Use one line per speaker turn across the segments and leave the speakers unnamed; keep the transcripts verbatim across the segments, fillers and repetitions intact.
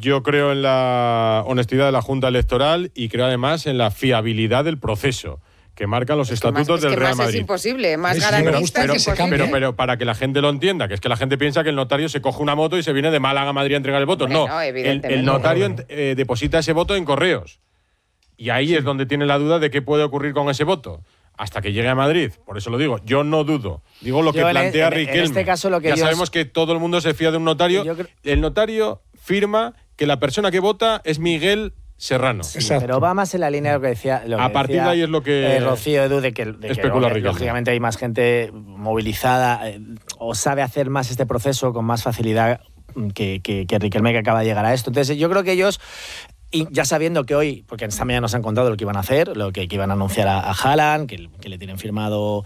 Yo creo en la honestidad de la Junta Electoral y creo además en la fiabilidad del proceso que marcan los
es
estatutos
que más,
del
es que
Real
más
Madrid.
Es imposible, más
Sí,
garantista
pero,
es
pero,
imposible.
pero, pero para que la gente lo entienda, que es que la gente piensa que el notario se coge una moto y se viene de Málaga a Madrid a entregar el voto.
Hombre,
no,
no,
el,
evidentemente.
el notario eh, deposita ese voto en correos. Y ahí sí. es donde tiene la duda de qué puede ocurrir con ese voto. Hasta que llegue a Madrid. Por eso lo digo. Yo no dudo. Digo lo
yo
que plantea
en,
Riquelme.
En este caso lo que
ya
ellos...
sabemos que todo el mundo se fía de un notario. Creo... El notario firma que la persona que vota es Miguel Serrano.
Sí, pero va más en la línea de lo que decía. Lo que
a partir
decía,
de ahí es lo que.
Eh, Rocío, Edu, de que, de
especula
que lógicamente hay más gente movilizada eh, o sabe hacer más este proceso con más facilidad que, que, que Riquelme, que acaba de llegar a esto. Entonces, yo creo que ellos. Y ya sabiendo que hoy, porque esta mañana nos han contado lo que iban a hacer, lo que, que iban a anunciar a, a Haaland, que, que le tienen firmado.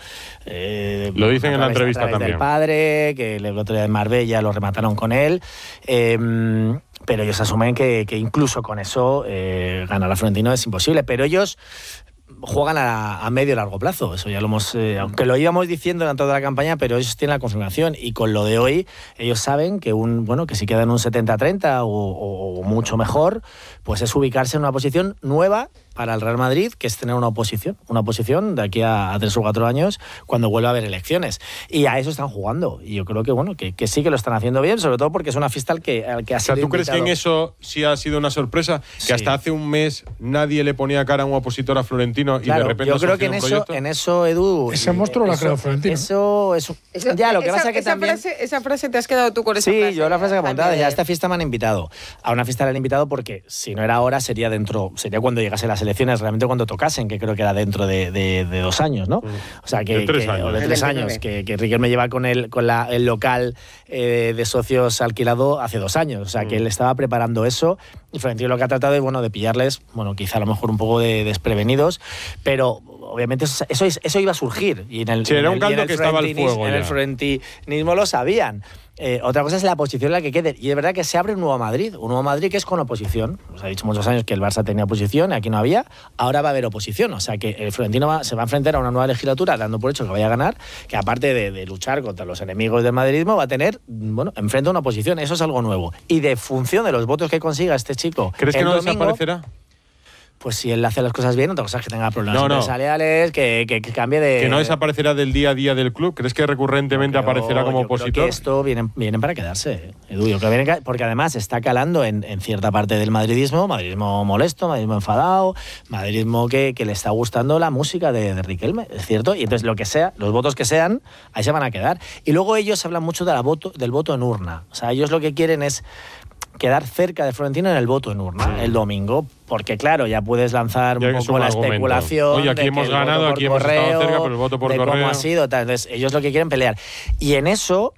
Eh,
lo dicen en la entrevista
también. Del padre, que el otro día en Marbella lo remataron con él. Eh, pero ellos asumen que, que incluso con eso eh, ganar a Florentino es imposible. Pero ellos juegan a, a medio y largo plazo. Eso ya lo hemos, eh, aunque lo íbamos diciendo durante toda la campaña, pero ellos tienen la confirmación. Y con lo de hoy, ellos saben que un bueno que si quedan un setenta treinta o, o, o mucho mejor, pues es ubicarse en una posición nueva para el Real Madrid, que es tener una oposición, una oposición de aquí a, a tres o cuatro años, cuando vuelva a haber elecciones. Y a eso están jugando. Y yo creo que bueno que, que sí que lo están haciendo bien, sobre todo porque es una fiesta al que, al que ha sido
O sea, ¿tú
invitado.
crees que en eso sí ha sido una sorpresa? Que
sí.
hasta hace un mes nadie le ponía cara a un opositor a Florentino y
claro,
de repente
yo creo que en eso, en eso, Edu...
Ese monstruo lo ha creado
eso,
Florentino.
Eso, eso,
eso,
ya, lo que
esa,
pasa es que
esa
también...
Frase, esa frase te has quedado tú con esa
sí,
frase.
Sí, yo la frase que he apuntado,
de...
ya a esta fiesta me han invitado. A una fiesta le han invitado porque si no era ahora, sería dentro, sería cuando llegase las elecciones, realmente cuando tocasen, que creo que era dentro de, de, de dos años, ¿no? O sea, que...
De tres
que,
años.
O de tres años, que, que Riquelme lleva con el, con la, el local eh, de socios alquilado hace dos años. O sea, mm. que él estaba preparando eso y Florentino lo que ha tratado es, bueno, de pillarles, bueno, quizá a lo mejor un poco de desprevenidos, pero obviamente eso, eso, eso iba a surgir. Y en el,
sí,
en
era un
el,
caldo que estaba al fuego
En
ya.
el florentinismo lo sabían. Eh, otra cosa es la posición en la que quede. Y es verdad que se abre un nuevo Madrid. Un nuevo Madrid que es con oposición. Os ha dicho muchos años que el Barça tenía oposición, aquí no había. Ahora va a haber oposición. O sea que el Florentino va, se va a enfrentar a una nueva legislatura, dando por hecho que vaya a ganar, que aparte de, de luchar contra los enemigos del madridismo, va a tener, bueno, enfrenta a una oposición. Eso es algo nuevo. Y de función de los votos que consiga este chico.
¿Crees que no
domingo,
desaparecerá?
Pues si él hace las cosas bien, otra cosa es que tenga problemas
no, no.
empresariales, que, que, que cambie de...
¿Que no desaparecerá del día a día del club? ¿Crees que recurrentemente
yo creo,
aparecerá como
yo
opositor?
Creo que esto viene, viene para quedarse, Edu. Yo creo que viene, porque además está calando en, en cierta parte del madridismo, madridismo molesto, madridismo enfadado, madridismo que, que le está gustando la música de, de Riquelme, es cierto. Y entonces lo que sea, los votos que sean, ahí se van a quedar. Y luego ellos hablan mucho de la voto, del voto en urna. O sea, ellos lo que quieren es quedar cerca de Florentino en el voto en urna, sí. el domingo, porque claro, ya puedes lanzar un
ya
poco la
argumento.
especulación.
Oye, aquí
de
hemos
que
ganado, aquí hemos
correo,
estado cerca, pero el voto por
de
correo.
cómo ha sido, tal. Entonces, ellos lo que quieren pelear. Y en eso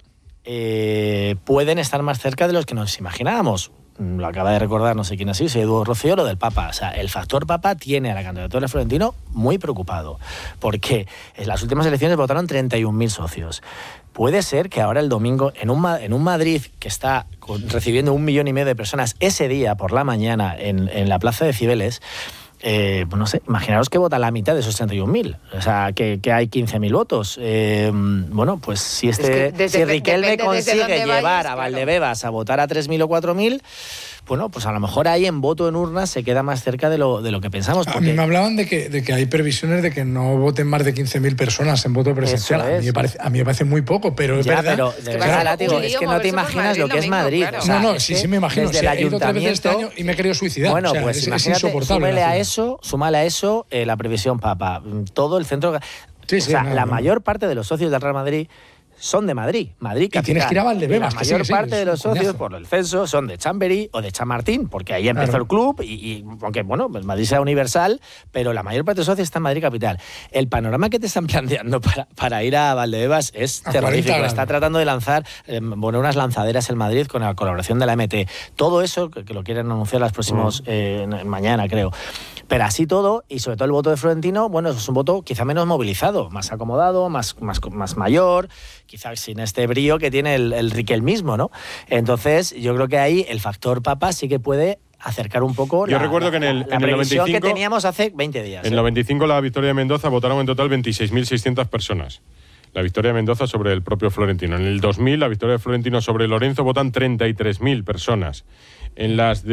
eh, pueden estar más cerca de los que nos imaginábamos. Lo acaba de recordar, no sé quién ha sido, Edu Rocío, lo del Papa. O sea, el factor Papa tiene a la candidatura de Florentino muy preocupado, porque en las últimas elecciones votaron treinta y un mil socios. Puede ser que ahora el domingo, en un, en un Madrid que está recibiendo un millón y medio de personas ese día por la mañana en, en la Plaza de Cibeles, Eh, pues no sé, imaginaros que vota la mitad de esos treinta y un mil, o sea, que, que hay quince mil votos. Eh, bueno, pues si este
es que desde,
si Riquelme consigue llevar
vayas,
a Valdebebas claro. a votar a tres mil o cuatro mil, bueno, pues a lo mejor ahí en voto en urnas se queda más cerca de lo, de lo que pensamos.
Porque... A mí me hablaban de que, de que hay previsiones de que no voten más de quince mil personas en voto presencial.
Es.
A, mí me parece, a mí me parece muy poco, pero es
ya,
verdad.
Pero, de verdad, látigo, es que no te imaginas lo que es Madrid.
Claro.
O sea,
no, no, sí, sí me imagino.
Desde
sí,
el
ayuntamiento este año y me he querido suicidar.
Bueno,
o sea,
pues
es,
imagínate,
es insoportable.
súmale a eso, súmale a eso eh, la previsión Papa. Todo el centro...
Sí,
o
sí,
sea,
no,
la
no.
mayor parte de los socios del Real Madrid son de Madrid, Madrid capital.
Y tienes que ir a Valdebebas.
La mayor
que sí,
parte
sí,
de los socios,
coñazo.
por el censo, son de Chamberí o de Chamartín, porque ahí empezó
claro.
el club, y, y aunque, bueno, pues Madrid sea universal, pero la mayor parte de los socios está en Madrid capital. El panorama que te están planteando para, para ir a Valdebebas es
a
terrorífico. Está tratando de lanzar, eh, bueno, unas lanzaderas en Madrid con la colaboración de la M T. Todo eso, que, que lo quieren anunciar las próximas, mm. eh, mañana, creo. Pero así todo, y sobre todo el voto de Florentino, bueno, es un voto quizá menos movilizado, más acomodado, más, más, más mayor, quizás sin este brío que tiene el, el Riquelmismo, ¿no? Entonces, yo creo que ahí el factor Papa sí que puede acercar un poco
yo
la,
recuerdo que en el,
la
en el
previsión
noventa y cinco,
que teníamos hace veinte días.
En el
¿eh?
noventa y cinco, la victoria de Mendoza, votaron en total veintiséis mil seiscientas personas. La victoria de Mendoza sobre el propio Florentino. En el dos mil, la victoria de Florentino sobre Lorenzo, votan treinta y tres mil personas. En las de